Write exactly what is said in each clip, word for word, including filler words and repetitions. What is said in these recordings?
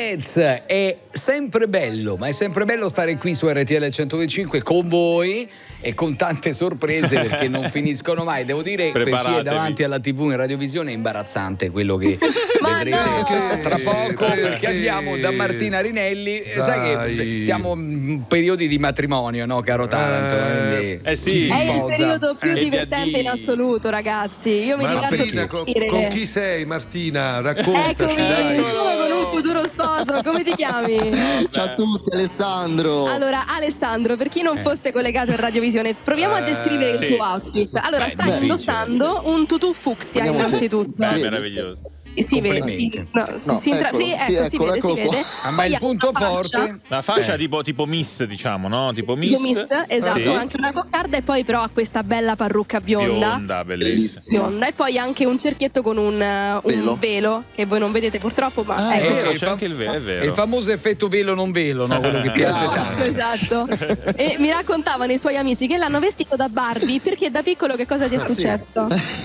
Fedez, è sempre bello, ma è sempre bello stare qui su R T L centodue e cinque con voi e con tante sorprese perché non finiscono mai. Devo dire, per chi è davanti alla tivù in radiovisione è imbarazzante quello che vedrete no. tra poco, perché, perché andiamo da Martina Rinelli. Dai. Sai che siamo in periodi di matrimonio, no, caro Taranto? Eh, eh sì. È il periodo più eh, divertente in assoluto, ragazzi. Io mi Martina, diverto con, più con chi sei, Martina? Raccontaci. Eccomi, dai. sono con un futuro sposo. Come ti chiami? Ciao a tutti, Alessandro. Allora, Alessandro, per chi non Eh. fosse collegato in radiovisione, proviamo a descrivere sì. il tuo outfit. Allora, Beh, stai difficile. indossando un tutù fucsia Vediamo se- innanzitutto. Beh, Sì, meraviglioso. Si vede, Complimenti. sì, no, si, No, si intra- eccolo, sì, sì, ecco, si eccolo, vede, eccolo si qua. vede. Ah, ma Poi il ha punto una fascia, forte? La fascia Eh. tipo, tipo Miss, diciamo, no? Tipo Miss. tipo Miss, esatto, Sì. anche una coccarda e poi però ha questa bella parrucca bionda. Bionda, bellissima. Bionda, e poi anche un cerchietto con un, uh, un Velo. vero che voi non vedete purtroppo, ma Ah, è ecco. vero, il c'è anche il velo, è vero. Il famoso effetto velo non velo, no? Quello che piace tanto. Esatto. E mi raccontavano i suoi amici che l'hanno vestito da Barbie perché da piccolo che cosa ti è Ah, sì. successo?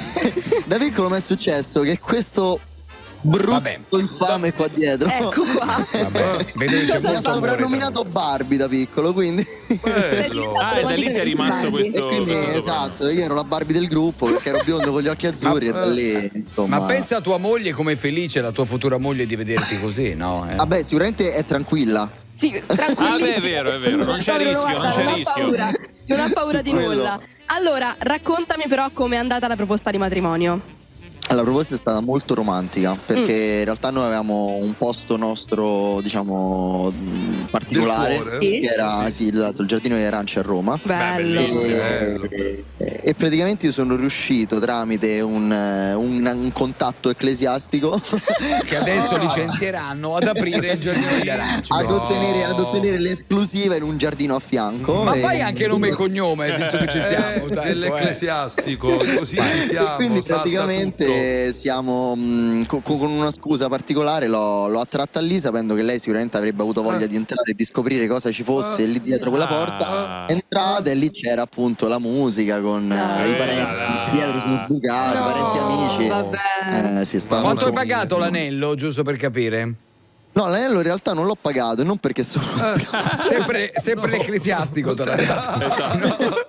Da piccolo mi è successo che questo brutto Vabbè. infame qua dietro Ecco qua. Vabbè, vedo che c'è mi ha molto amore soprannominato Barbie da piccolo, quindi Bello. Ah, e da lì ti è rimasto e questo, quindi questo soprannome. esatto, io ero la Barbie del gruppo perché ero biondo con gli occhi azzurri Ma- e da lì insomma. Ma pensa a tua moglie come felice, la tua futura moglie, di vederti così, no? Eh. Vabbè, sicuramente è tranquilla. Sì, Ah, tranquillissimo. beh, è vero, è vero, non c'è rischio, non c'è ha rischio. paura, non ha paura Su di quello. nulla. Allora, raccontami però com'è andata la proposta di matrimonio. La proposta è stata molto romantica perché in realtà noi avevamo un posto nostro, diciamo, mh, particolare Del cuore? Sì. che era sì, esatto, il Giardino delle Arance a Roma. Bello. bellissimo. E, e praticamente io sono riuscito tramite un, eh, un- un contatto ecclesiastico Che adesso licenzieranno ad aprire il giardino degli aranci. ad, No. ottenere, ad ottenere l'esclusiva in un giardino a fianco. Ma e- fai anche nome e cognome, visto che ci siamo. Eh, tanto, eh. dell'ecclesiastico, così ci siamo. Quindi salta praticamente tutto. siamo mh, co- con una scusa particolare l'ho, l'ho attratta lì sapendo che lei sicuramente avrebbe avuto voglia Ah. di entrare e di scoprire cosa ci fosse Ah. lì dietro quella porta. Ah. È entrata e lì c'era appunto la musica con eh, Eh, i parenti là. dietro sono sbucati, No, parenti amici. vabbè. Eh, sì, è stato Quanto hai molto- pagato l'anello, giusto per capire? No, l'anello in realtà non l'ho pagato e non perché sono Sempre, sempre l'ecclesiastico te l'ha dato.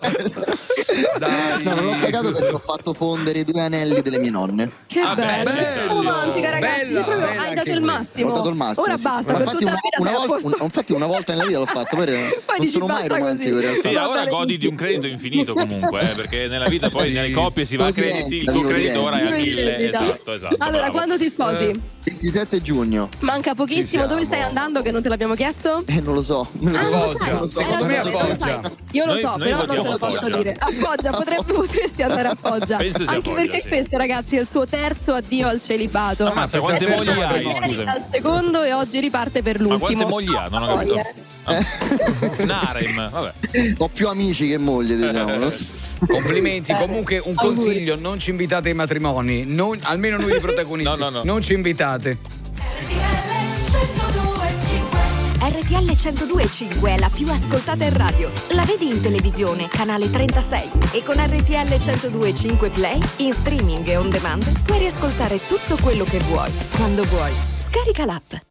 Dai. No, non l'ho pagato perché ho fatto fondere i due anelli delle mie nonne. Che Ah, beh, bello, ci sta, che ci sta. romantica, ragazzi. Bella, Proprio bella hai anche dato il questa. massimo. Ho dato il massimo. Ora sì, basta, sì. Ma per infatti tutta una, la vita una sei a volta, posto. un- infatti una volta nella vita l'ho fatto, poi, non dici, sono mai basta romantico in così. realtà. Sì, Va ora bene. godi di un credito infinito comunque, eh, perché nella vita poi nelle coppie si va a Vivo crediti, il diretta, tuo vivo credito ora è a diretta. mille. Esatto, esatto. Allora, bravo. quando ti sposi? ventisette giugno. Manca pochissimo, Ci dove siamo. stai andando che non te l'abbiamo chiesto? Eh, non lo so. Non lo Ah, so. non lo Foggia. sai. Non lo so. Secondo Eh, me non a lo sai. Foggia. Io lo Noi- so, noi però non te votiamo lo posso Foggia. dire. A Foggia, potremmo, potresti andare a Foggia. Penso sia Anche Foggia, perché sì. questo, ragazzi, è il suo terzo addio al celibato. Ammazza, quante Terzo mogli hai, matrimonio. scusami? Al secondo e oggi riparte per Ma l'ultimo. quante mogli ha? Non ho capito. Poi, eh. Ah. Narem, vabbè. Ho più amici che moglie, diciamo. no? Complimenti. Bene. Comunque un Auguri. consiglio: non ci invitate ai matrimoni, non- almeno noi i protagonisti. No, no, no. Non ci invitate. R T L centodue e cinque è la più ascoltata in radio. La vedi in televisione, canale trentasei. E con R T L centodue e cinque Play, in streaming e on demand, puoi riascoltare tutto quello che vuoi, quando vuoi. Scarica l'app.